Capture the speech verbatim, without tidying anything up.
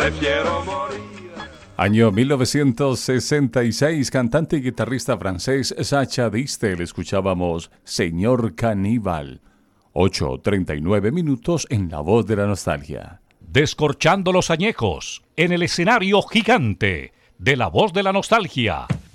prefiero morir. Año mil novecientos sesenta y seis, cantante y guitarrista francés Sacha Distel. Escuchábamos Señor Caníbal. ocho treinta y nueve minutos en La Voz de la Nostalgia. Descorchando los añejos en el escenario gigante de La Voz de la Nostalgia.